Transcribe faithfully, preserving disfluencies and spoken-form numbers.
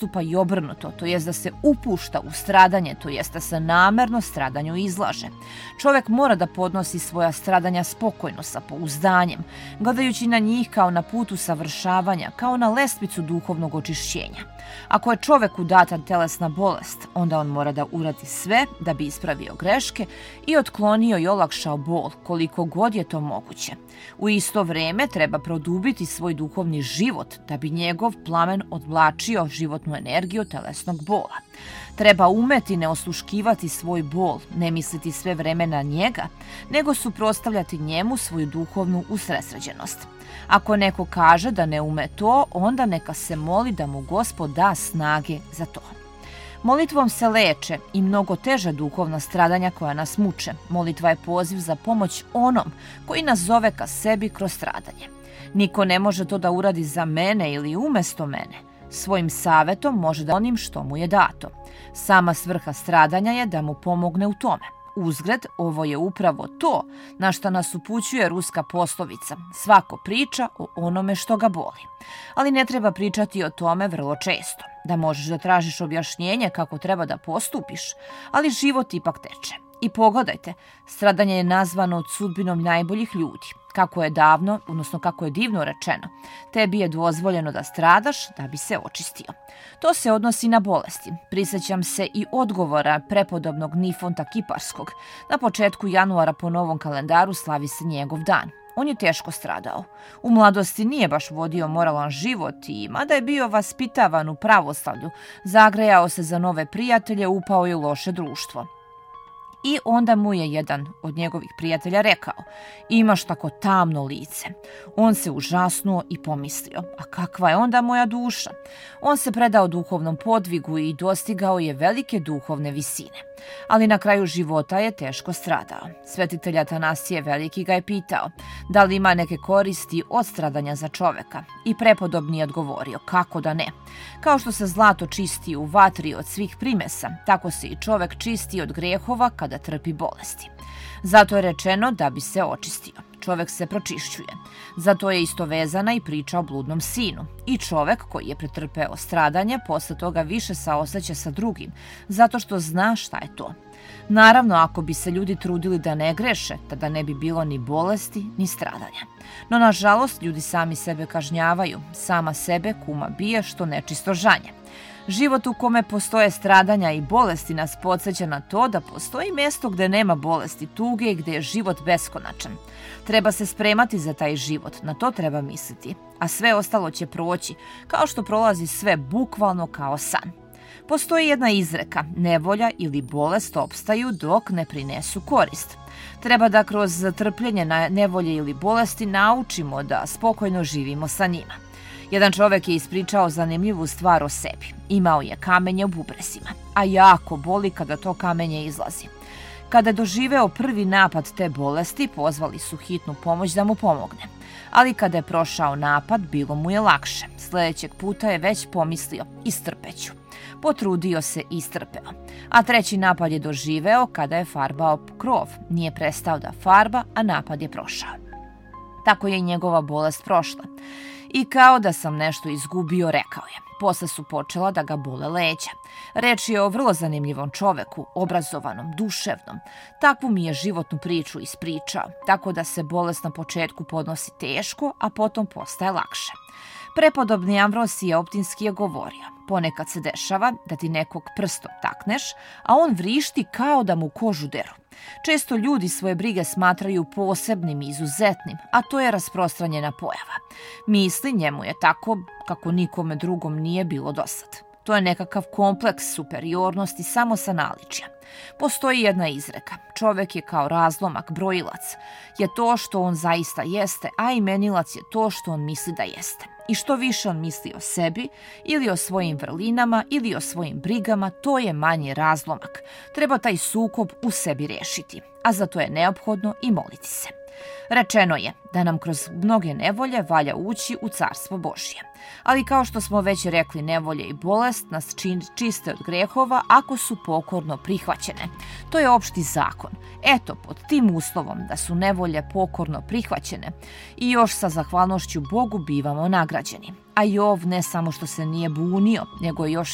postupa i obrnuto, to jest da se upušta u stradanje, to jest da se namerno stradanju izlaže. Čovek mora da podnosi svoja stradanja spokojno, sa pouzdanjem, gledajući na njih kao na putu savršavanja, kao na lestvicu duhovnog očišćenja. Ako je čoveku data telesna bolest, onda on mora da uradi sve da bi ispravio greške i otklonio i olakšao bol, koliko god je to moguće. U isto vreme treba produbiti svoj duhovni život da bi njegov plamen odvlačio životnu energiju telesnog bola. Treba umeti ne osluškivati svoj bol, ne misliti sve vreme na njega, nego suprotstavljati njemu svoju duhovnu usredsređenost. Ako neko kaže da ne ume to, onda neka se moli da mu Gospod da snage za to. Molitvom se leče i mnogo teža duhovna stradanja koja nas muče. Molitva je poziv za pomoć onom koji nas zove ka sebi kroz stradanje. Niko ne može to da uradi za mene ili umesto mene. Svojim savetom može da onim što mu je dato. Sama svrha stradanja je da mu pomogne u tome. Uzgred, ovo je upravo to na šta nas upućuje ruska poslovica. Svako priča o onome što ga boli. Ali ne treba pričati o tome vrlo često. Da možeš da tražiš objašnjenje kako treba da postupiš, ali život ipak teče. I pogledajte, stradanje je nazvano sudbinom najboljih ljudi. Kako je davno, odnosno kako je divno rečeno, tebi je dozvoljeno da stradaš da bi se očistio. To se odnosi na bolesti. Prisjećam se i odgovora prepodobnog Nifonta Kiparskog. Na početku januara po novom kalendaru slavi se njegov dan. On je teško stradao. U mladosti nije baš vodio moralan život i, mada je bio vaspitavan u pravoslavlju, zagrejao se za nove prijatelje, upao je u loše društvo. I onda mu je jedan od njegovih prijatelja rekao: imaš tako tamno lice. On se užasnuo i pomislio: a kakva je onda moja duša? On se predao duhovnom podvigu i dostigao je velike duhovne visine. Ali na kraju života je teško stradao. Svetitelj Atanasije Veliki ga je pitao da li ima neke koristi od stradanja za čoveka. I prepodobni je odgovorio: kako da ne? Kao što se zlato čisti u vatri od svih primesa, tako se i čovek čisti od grehova kada trpi bolesti. Zato je rečeno da bi se očistio. Čovek se pročišćuje. Zato je isto vezana i priča o bludnom sinu. I čovek koji je pretrpeo stradanje posle toga više saoseća sa drugim, zato što zna šta je to. Naravno, ako bi se ljudi trudili da ne greše, tada ne bi bilo ni bolesti, ni stradanja. No, nažalost, ljudi sami sebe kažnjavaju, sama sebe kuma bije što nečisto žanje. Život u kome postoje stradanja i bolesti nas podsjeća na to da postoji mjesto gde nema bolesti, tuge i gde je život beskonačan. Treba se spremati za taj život, na to treba misliti, a sve ostalo će proći, kao što prolazi sve bukvalno kao san. Postoji jedna izreka: nevolja ili bolest opstaju dok ne prinesu korist. Treba da kroz trpljenje na nevolje ili bolesti naučimo da spokojno živimo sa njima. Jedan čovek je ispričao zanimljivu stvar o sebi. Imao je kamenje u bubresima, a jako boli kada to kamenje izlazi. Kada je doživeo prvi napad te bolesti, pozvali su hitnu pomoć da mu pomogne. Ali kada je prošao napad, bilo mu je lakše. Sljedećeg puta je već pomislio: istrpeću. Potrudio se i istrpeo. A treći napad je doživeo kada je farbao krov. Nije prestao da farba, a napad je prošao. Tako je i njegova bolest prošla. I kao da sam nešto izgubio, rekao je. Posle su počela da ga bole leđa. Reč je o vrlo zanimljivom čoveku, obrazovanom, duševnom. Takvu mi je životnu priču ispričao, tako da se bolest na početku podnosi teško, a potom postaje lakše. Prepodobni Amvrosije Optinski je govorio: ponekad se dešava da ti nekog prstom takneš, a on vrišti kao da mu kožu deru. Često ljudi svoje brige smatraju posebnim i izuzetnim, a to je rasprostranjena pojava. Misli njemu je tako kako nikome drugom nije bilo dosad. To je nekakav kompleks superiornosti samo sa naličja. Postoji jedna izreka: čovek je kao razlomak, brojilac je to što on zaista jeste, a imenilac je to što on misli da jeste. I što više on misli o sebi ili o svojim vrlinama ili o svojim brigama, to je manji razlomak. Treba taj sukob u sebi rešiti, a za to je neophodno i moliti se. Rečeno je da nam kroz mnoge nevolje valja ući u carstvo Božje. Ali kao što smo već rekli, nevolje i bolest nas čiste od grehova ako su pokorno prihvaćene. To je opšti zakon. Eto, pod tim uslovom da su nevolje pokorno prihvaćene i još sa zahvalnošću Bogu bivamo nagrađeni. A Jov ne samo što se nije bunio, nego je još